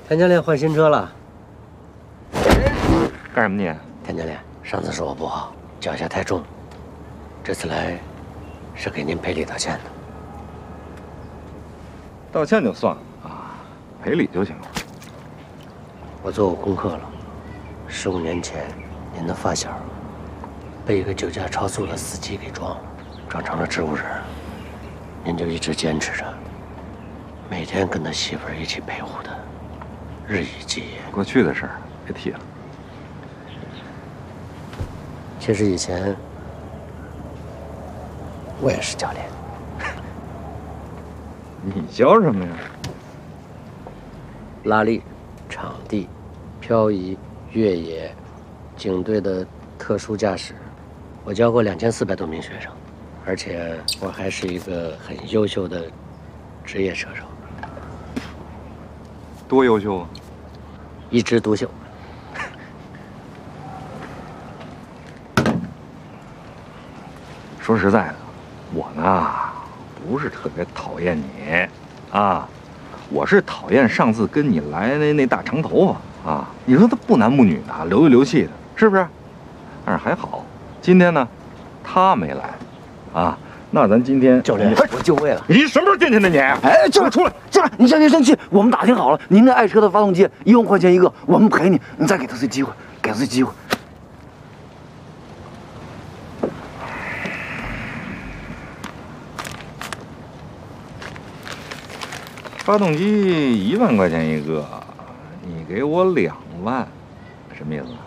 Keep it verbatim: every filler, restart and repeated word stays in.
田教练换新车了。 干什么你？ 田教练，上次是我不好，脚下太重，这次来是给您赔礼道歉的。 道歉就算了啊，赔礼就行了。 我做过功课了，十五年前您的发小被一个酒驾超速的司机给撞了，撞成了植物人。您就一直坚持着，每天跟他媳妇儿一起陪护他，日以继夜。 过去的事儿别提了。 其实以前我也是教练。 你教什么呀？ 拉力、场地、漂移、越野、警队的特殊驾驶，我教过两千四百多名学生，而且我还是一个很优秀的职业车手。 多优秀啊！ 一枝独秀。 说实在的，我呢不是特别讨厌你，啊，我是讨厌上次跟你来那那大长头发啊。你说他不男不女的，流里流气的，是不是？但是还好，今天呢，他没来，啊，那咱今天教练，我就位了。 你什么时候进去的你？ 哎，教练出来，教练，你先别生气，我们打听好了，您那爱车的发动机一万块钱一个，我们赔你，你再给他次机会，给他次机会。 发动机一万块钱一个，你给我两万，什么意思？